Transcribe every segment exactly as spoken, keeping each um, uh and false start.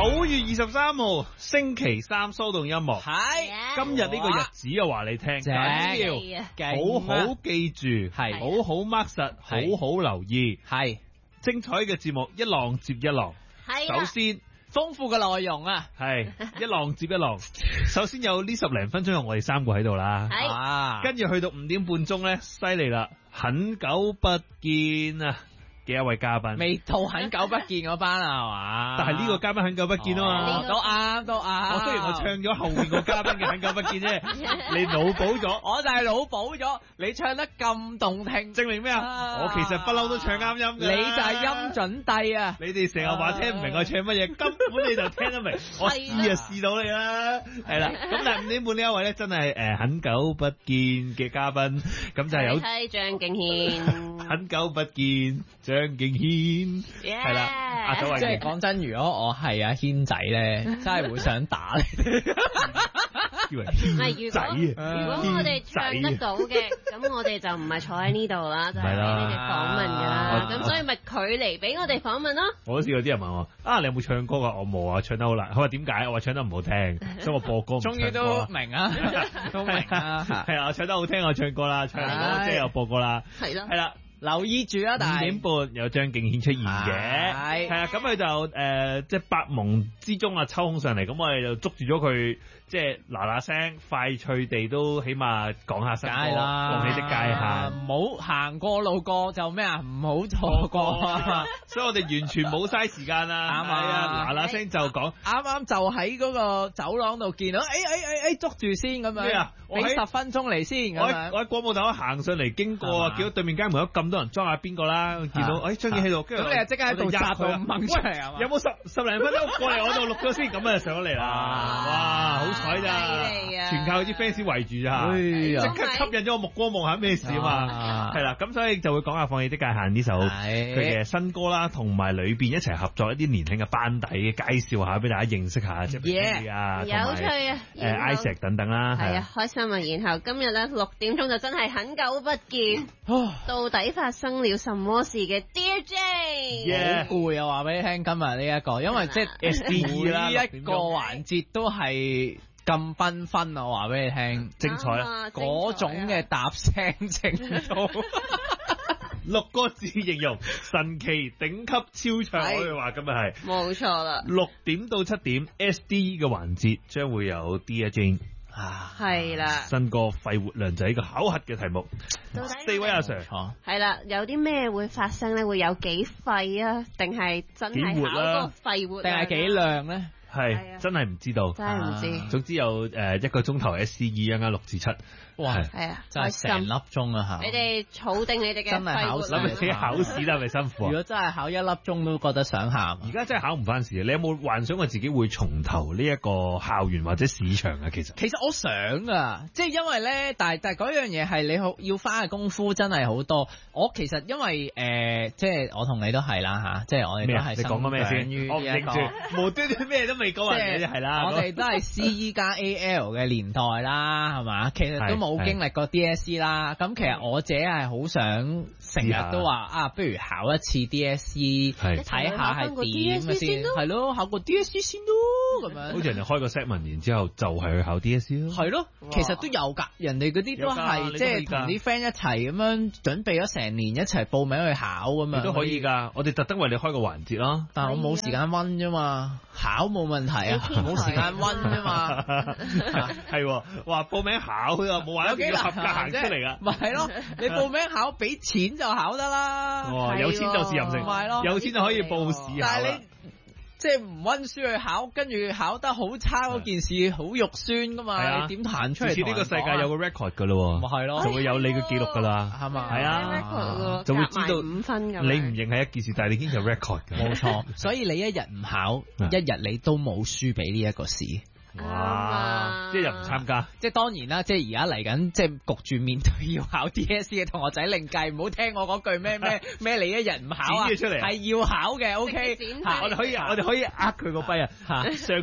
九月二十三號星期三騷動音樂， 係今日呢個日子啊，話你聽緊要，好好記住，係好好 mark 實，好好留意，係精彩嘅節目一浪接一浪。係首先豐富嘅內容啊， 係一浪接一浪。首先有呢十零分鐘有我哋三個喺度啦，係，跟住去到五點半鐘咧，犀利啦，很久不見啊！幾一位嘉賓未到很久不見嗰班啊，係嘛？ 但係呢個嘉賓很久不見啊嘛， 哦、都啱都啱。 我雖然我唱咗後面個嘉賓嘅很久不見啫，你腦補咗， 我就係腦補咗。你唱得咁動聽， 證明咩啊？我其實不嬲都唱啱音嘅。 你就係音準低啊！ 你哋成日話聽唔明我唱乜嘢，根本你就聽得明。我試啊試到你啦，係啦。咁但係五點半呢一位咧，真係誒很久不見嘅嘉賓，咁就係有係張敬軒， 很久不見。張敬軒係啦，阿周慧， 即係講真，如果我係阿軒仔咧，真係會想打你。 以為軒仔啊！ 如果我哋唱得到嘅，咁我哋就唔係坐喺呢度啦，就係俾你哋訪問噶啦。咁所以咪佢嚟俾我哋訪問咯。 我都試過啲人問我啊，你有冇唱歌啊？我冇啊，唱得好難。佢話點解？我話唱得唔好聽，所以我播歌唔唱歌。 終於都明啊，都明啊， 係啊，唱得好聽我唱歌啦，唱唔好即係又播歌啦， 係咯， 係啦。 留意住啊！但係五點半有張敬軒出現嘅，係係啊，咁佢就誒、呃、即係百忙之中啊抽空上嚟，咁我哋就捉住咗佢，即係嗱嗱聲快脆地都起碼講下新歌，放你的界限， 唔好行過路過就咩啊，唔好錯過， 所以我哋完全冇嘥時間啦，啱啊，嗱嗱聲就講， 啱啱就喺嗰個走廊度見到，誒誒誒誒捉住先咁樣，咩啊？俾十分鐘嚟先， 我喺我喺廣播頭行上嚟經過啊，見到對面街門口咁多人裝下邊個啦，見到誒張敬軒喺度，跟住咁你就即刻喺度殺到掹出嚟係嘛？ 有冇十十零分鐘過嚟我度錄咗先？咁啊上咗嚟啦！哇，好彩咋，全靠啲 fans 圍住咋，即刻吸引咗我目光望下咩事啊嘛！係啦，咁所以就會講下《放你的界限》呢首佢嘅新歌啦，同埋裏邊一齊合作一啲年輕嘅班底，介紹下俾大家認識下，即係啊， 有趣啊！ 誒 Isaac 等等啦， 係啊，開心啊！然後今日咧六點鐘就真係很久不見，到底發生了什麼事嘅 Dear Jane， 好攰啊！話俾你聽，今日呢一個，因為即係 S D E 啦，每一個環節都係咁繽紛啊！我話俾你聽， 精彩啊！ 嗰種嘅搭聲程度， 六個字形容神奇頂級超唱，可以話今日係冇錯啦。 六點到七點 S D E 嘅環節將會有 Dear Jane。 啊，係啦， 新歌肺活量就係一個考核嘅題目，四位阿 Sir， 係啦，有啲咩會發生咧？會有幾廢啊？定係真係考個肺活定係幾亮咧？ 係真係唔知道， 真係唔知。 總之有誒一個鐘頭 S D E 一間六至七。 哇， 係啊， 真係成粒鐘啊吓！ 你哋儲定你哋嘅真係考試， 諗下自己考試啦，係咪辛苦啊？ 如果真係考一粒鐘都覺得想喊。 而家真係考唔翻試，你有冇幻想過自己會重投呢一個校園或者市場啊？其實其實我想啊，即係因為咧，但係但係嗰樣嘢係你好要花嘅功夫真係好多。我其實因為誒、呃，即係我同你都係啦吓，即係我哋都係你講緊咩先？ 我認住無端端咩都未講，即係啦。 我哋都係 C E 加 A L 嘅年代啦，係嘛？其實都冇經歷過 D S C 啦。咁其實我自己係好想成日都話啊，不如考一次 D S C， 睇下係點嘅先，係咯，考個 D S C 先咯，咁樣。 好似人哋開個 set 文，然之後就係去考 D S C 咯。 係咯，其實都有噶，人哋嗰啲都係即係同啲 friend 一齊咁樣準備咗成年，一齊報名去考咁樣。 都可以噶，我哋特登為你開個環節咯。 但係我冇時間溫啫嘛，考冇問題啊，冇時間溫啫嘛。 係話報名考又冇話一定要合格行出嚟噶， 咪係咯？你報名考俾錢就考得啦。 哇，有錢就是任性， 係咯， 有錢就可以報試考。 但係你即係唔溫書去考，跟住考得好差嗰件事好肉酸噶嘛？你點彈出嚟？ 似呢個世界有個 record 噶咯， 咪係咯， 就會有你嘅記錄噶啦， 係嘛？ 係啊，就會知道五分咁。 你唔認係一件事，但係你已經有 record 嘅。 冇錯，所以你一日唔考，一日你都冇輸俾呢一個試。 哇！即係又唔參加， 即係當然啦，即係而家嚟緊，即係焗住面對要考 D S C 嘅同學仔另計，唔好聽我嗰句咩咩咩，你一日唔考啊， 剪出嚟係要考嘅，O K， 我哋可以我哋可以呃佢個跛啊，上句錄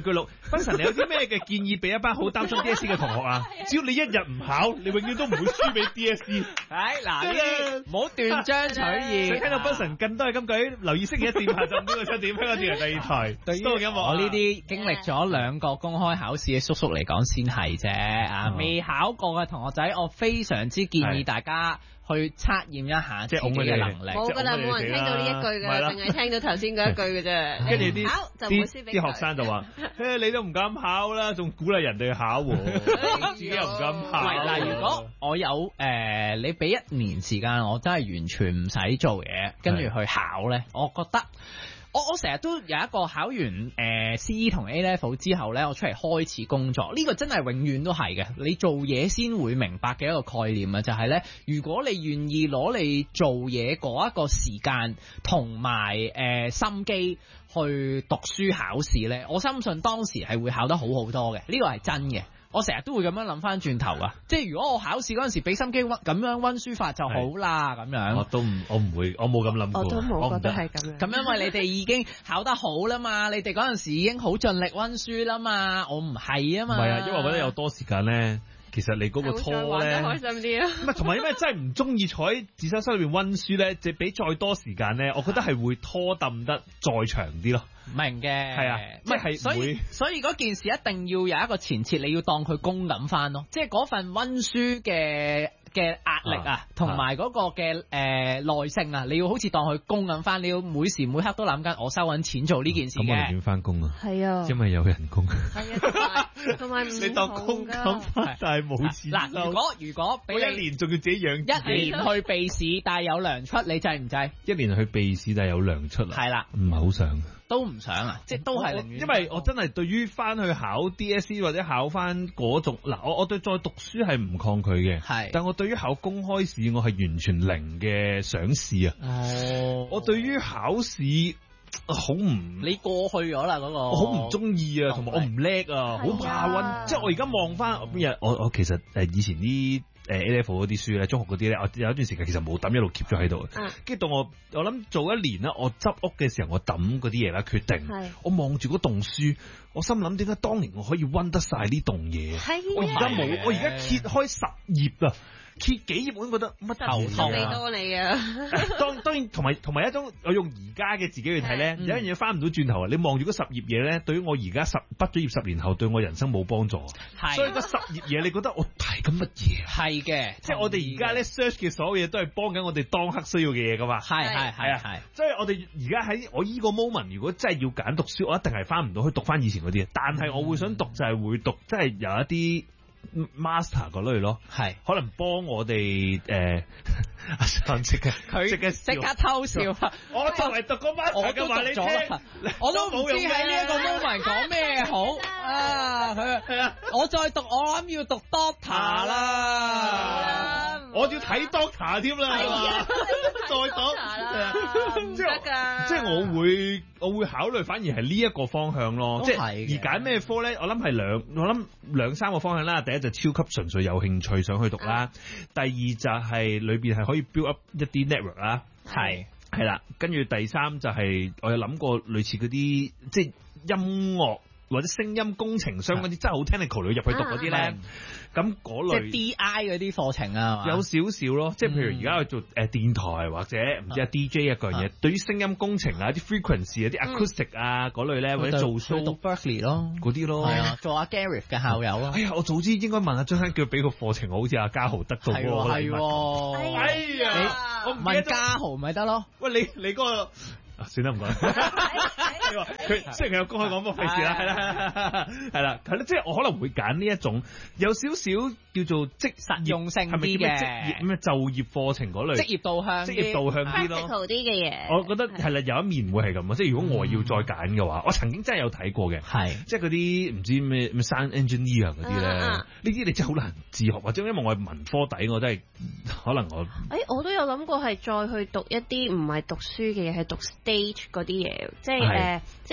斌神，你有啲咩嘅建議俾一班好擔心 D S C 嘅同學啊？只要你一日唔考，你永遠都唔會輸俾 D S C。 係嗱，呢唔好斷章取義。 想聽到斌神更多嘅金句，留意星期一至五下晝呢個七點，香港電台第二台。 對於我呢啲經歷咗兩個公開考試嘅叔叔嚟講，先係啫。啊，未考過嘅同學仔，我非常之建議大家去測驗一下自己嘅能力。 冇噶啦，冇人聽到呢一句嘅，淨係聽到頭先嗰一句嘅啫。 跟住啲啲啲學生就話：誒，你都唔敢考啦，仲鼓勵人哋考喎，自己又唔敢考。 嗱，如果我有誒，你俾一年時間，我真係完全唔使做嘢，跟住去考咧，我覺得。我我成日都有一個考完誒、呃、C E 同 A level 之後咧，我出嚟開始工作，呢、這個真係永遠都係嘅。你做嘢先會明白嘅一個概念啊，就係、是、咧，如果你願意攞你做嘢嗰一個時間同埋誒心機去讀書考試咧，我相信當時係會考得好好多嘅，呢個係真嘅。我成日都會咁樣諗翻轉頭啊，即係如果我考試嗰陣時俾心機溫咁樣溫書法就好啦，咁樣。 我都唔，我唔會，我冇咁諗過。 我都冇覺得係咁樣。 咁因為你哋已經考得好啦嘛，你哋嗰陣時已經好盡力溫書啦嘛，我唔係啊嘛。 唔係啊，因為我覺得有多時間咧，其實你嗰個拖咧， 開心啲啊。 唔係，同埋因為真係唔中意坐喺自修室裏邊溫書咧，就俾再多時間咧，我覺得係會拖揼得再長啲咯。 明嘅， 係啊，即係所以所以嗰件事一定要有一個前設，你要當佢公咁翻咯，即係嗰份溫書嘅嘅壓力啊，同埋嗰個嘅誒、呃、耐性啊，你要好似當佢公咁翻，你要每時每刻都諗緊我收緊錢做呢件事嘅。咁我哋點翻工啊？係啊，因為有人工。係啊，同埋你當公咁翻，但係冇錢。嗱，如果如果俾一年仲要自己養，一年去備試，但係有糧出，你制唔制？一年去備試，但係有糧出啊？係啦，唔係好想。都唔想啊，即係都係寧願，因為我真係對於翻去考 D S C 或者考翻嗰種嗱，我我對再讀書係唔抗拒嘅，係，但我對於考公開試我係完全零嘅想試啊。哦，我對於考試好唔，你過去咗啦嗰個，我好唔中意啊，同埋我唔叻啊，好怕溫，即係我而家望翻邊日，我我其實誒以前啲。誒 A level 嗰啲書咧，中學嗰啲咧，我有一段時間其實冇抌，一路 keep 咗喺度。跟住到我，我諗做一年啦，我執屋嘅時候，我抌嗰啲嘢啦，決定。我望住嗰棟書，我心諗點解當年我可以溫得晒呢棟嘢？我而家冇，我而家揭開十頁啊！揭幾頁我都覺得乜頭痛啊！多你啊！當當然同埋同埋一種我用而家嘅自己去睇咧，有一樣嘢翻唔到轉頭啊！你望住嗰十頁嘢咧，對於我而家十畢咗業十年後對我人生冇幫助。係，所以嗰十頁嘢你覺得我睇緊乜嘢？係嘅，即係我哋而家咧 search 嘅所有嘢都係幫緊我哋當刻需要嘅嘢噶嘛。係係係啊係。所以我哋而家喺我依個 moment，如果真係要揀讀書，我一定係翻唔到去讀翻以前嗰啲嘢。但係我會想讀就係會讀，即係有一啲。master 嗰類咯，係可能幫我哋誒阿生即刻佢即刻即刻偷笑，我作為讀個 master 嘅話你聽，我都唔知喺呢一個 moment 講咩好啊！佢係啊，我再讀我諗要讀 doctor 啦，我要睇 doctor 添啦，係嘛？再講即係即係我會我會考慮反而係呢一個方向咯，即係而揀咩科咧？我諗係兩我諗兩三個方向啦。第一就超級純粹有興趣想去讀啦，第二就係裏邊係可以 build up 一啲 network 啦，係係啦，跟住第三就係我有諗過類似嗰啲即係音樂或者聲音工程相關啲真係好 technical 你入去讀嗰啲咧，咁嗰類即係 D I 嗰啲課程啊，有少少咯，即係譬如而家去做誒電台或者唔知啊 D J 一個嘢，對於聲音工程啊啲 frequency 啊啲 acoustic 啊嗰類咧，或者做 show 讀 Berkeley 咯嗰啲咯，係啊，做阿 Gareth 嘅校友咯。哎呀，我早知應該問阿張生叫俾個課程，好似阿嘉豪得到嗰個禮物。哎呀，我唔問嘉豪咪得咯。喂，你你嗰個。啊，算啦，唔該。佢雖然佢有公開講，不過費事啦，係啦，係啦，係啦，即係我可能會揀呢一種有少少叫做職實用性啲嘅職業咩就業課程嗰類，職業導向、職業導向啲咯，practical啲嘅嘢。我覺得係啦，有一面會係咁啊，即係如果我要再揀嘅話，我曾經真係有睇過嘅，係即係嗰啲唔知咩咩 sound engineer 嗰啲咧，呢啲你真係好難自學，或者因為我係文科底，我真係可能我誒我都有諗過係再去讀一啲唔係讀書嘅嘢，係讀 stage 嗰啲嘢，即係誒，即係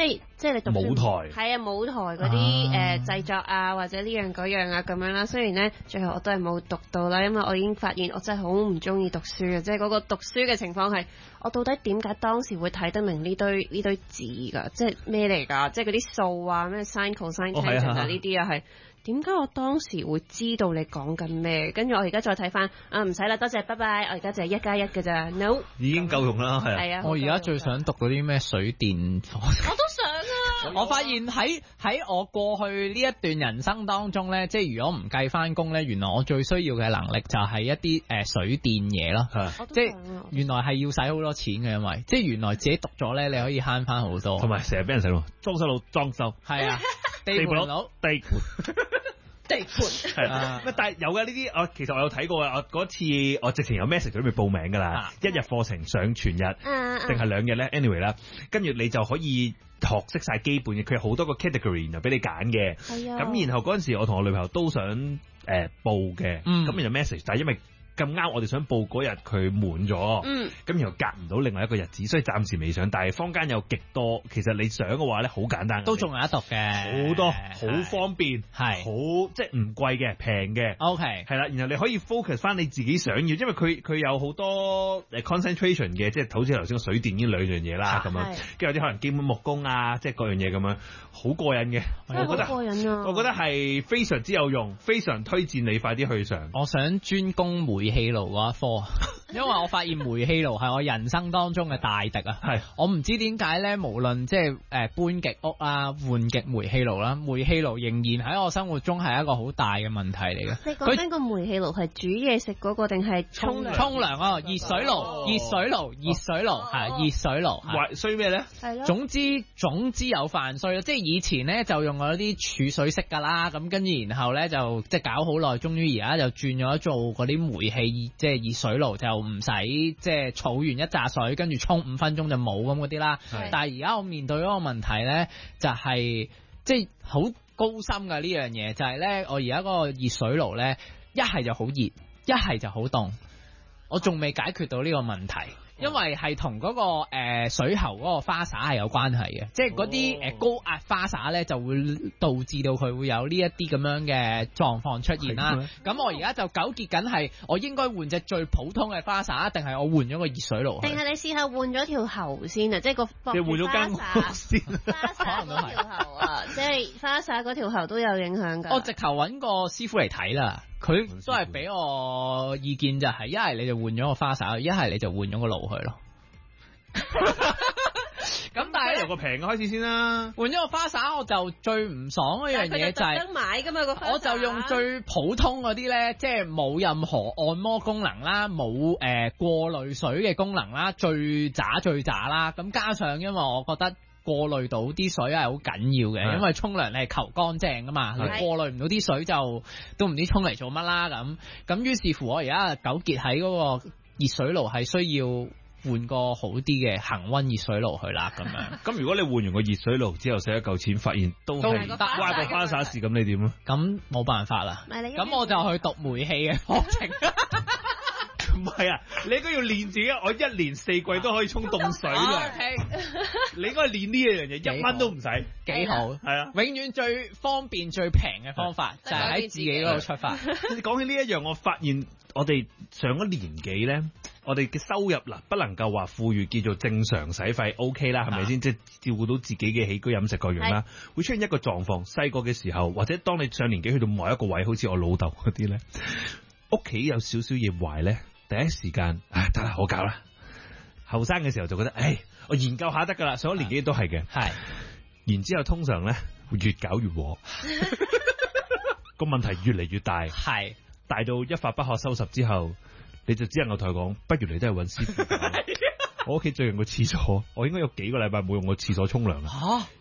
即係你讀書舞台係啊舞台嗰啲誒製作啊或者呢樣嗰樣啊咁樣啦。雖然咧最後我都係冇讀到啦，因為我已經發現我真係好唔中意讀書嘅，即係嗰個讀書嘅情況係我到底點解當時會睇得明呢堆呢堆字㗎？即係咩嚟㗎？即係嗰啲數啊咩 sin cosine tangent 啊呢啲啊係。點解我當時會知道你講緊咩？跟住我而家再睇翻啊，唔使啦，多謝，拜拜。我而家就係一加一嘅咋 ，no 已經夠用啦，係啊。 我而家最想讀嗰啲咩水電， 我都想啊。 我發現喺喺我過去呢一段人生當中咧，即係如果唔計翻工咧，原來我最需要嘅能力就係一啲誒、呃、水電嘢咯。即係原來係要使好多錢嘅，因為即係原來自己讀咗咧，你可以慳翻好多。 同埋成日俾人洗腦，裝修佬裝修。 係啊，地盤佬地盤。 地盤係啊，但係有嘅呢啲，我其實我有睇過嘅，我嗰次我直情有 message 準備報名㗎啦，啊、一日課程上全日，定係兩日咧 anyway 啦，跟住你就可以學識晒基本嘅，佢有好多個 category 就俾你揀嘅，咁、啊、然後嗰陣時我同我女朋友都想誒、呃、報嘅，咁、嗯、然後 message，但係因為咁啱我哋想報嗰日佢滿咗，咁、嗯、然後夾唔到另外一個日子，所以暫時未上。但係坊間有極多，其實你想嘅話咧，好簡單， 都仲有得讀嘅， 好多好方便，係好即係唔貴嘅，平嘅。OK，係啦，然後你可以 focus 翻你自己想要，因為佢佢有好多誒 concentration 嘅，即係好似頭先個水電呢兩樣嘢啦咁樣，跟住有啲可能基本木工啊，即係各樣嘢咁樣，好過癮嘅。我覺得過癮啊！ 我覺得係非常之有用，非常推薦你快啲去上。 我想專攻煤氣爐嗰一科，因為我發現煤氣爐係我人生當中嘅大敵啊！係我唔知點解咧，無論即係誒搬極屋啊，換極煤氣爐啦，煤氣爐仍然喺我生活中係一個好大嘅問題嚟嘅。 你講緊個煤氣爐係煮嘢食嗰個定係沖涼？ 沖涼啊！熱水爐、熱水爐、熱水爐係熱水爐。 壞衰咩咧？ 係咯。 總之總之有飯衰咯，即係以前咧就用嗰啲儲水式㗎啦，咁跟住然後咧就即係搞好耐，終於而家就轉咗做嗰啲煤氣即係熱水爐，就唔使即係儲完一紮水，跟住沖五分鐘就冇咁嗰啲啦。但係而家我面對嗰個問題咧，就係即係好高深嘅呢樣嘢，就係咧我而家嗰個熱水爐咧，一係就好熱，一係就好凍，我仲未解決到呢個問題。因為係同嗰個誒、呃、水喉嗰個花灑係有關係嘅，即係嗰啲誒高壓花灑咧就會導致到佢會有呢一啲咁樣嘅狀況出現啦。咁我而家就糾結緊係我應該換隻最普通嘅花灑，定係我換咗個熱水爐？定係你試下換咗條喉先啊！即係個你換咗間屋先， 花灑嗰條喉啊，即係花灑嗰條喉都有影響㗎。 我直頭揾個師傅嚟睇啦。佢都係俾我意見就係，一係你就換咗個花灑，一係你就換咗個爐去咯。咁但係由個平嘅開始先啦。 換咗個花灑，我就最唔爽嗰樣嘢就係， 買㗎嘛個花灑， 我就用最普通嗰啲咧，即係冇任何按摩功能啦，冇誒、呃、過濾水嘅功能啦，最渣最渣啦。咁加上因為我覺得過濾到啲水係好緊要嘅，因為沖涼你係求乾淨噶嘛，你過濾唔到啲水就都唔知沖嚟做乜啦咁。咁於是乎我而家糾結喺嗰個熱水爐係需要換個好啲嘅恆溫熱水爐去啦咁樣。 咁如果你換完個熱水爐之後使一嚿錢，發現都係關個花灑事，咁你點啊？ 咁冇辦法啦。咁我就去讀煤氣嘅課程。 唔係啊，你應該要練自己。我一年四季都可以沖凍水嘅。你應該練呢一樣嘢，一蚊都唔使。 幾好，係啊！永遠最方便、最平嘅方法就係喺自己嗰度出發。 你講起呢一樣，我發現我哋上咗年紀咧，我哋嘅收入嗱不能夠話富裕，叫做正常使費 OK 啦，係咪先？即係照顧到自己嘅起居飲食各樣啦。會出現一個狀況，細個嘅時候，或者當你上年紀去到某一個位，好似我老豆嗰啲咧，屋企有少少嘢壞咧。第一時間，唉，得啦，我搞啦。後生嘅時候就覺得，唉，我研究下得噶啦。上咗年紀都係嘅，係。然之後通常咧會越搞越禍，個問題越嚟越大，係大到一發不可收拾之後，你就只能夠同佢講，不如你都係揾師傅。我屋企最近個廁所，我應該有幾個禮拜冇用個廁所沖涼啦。嚇！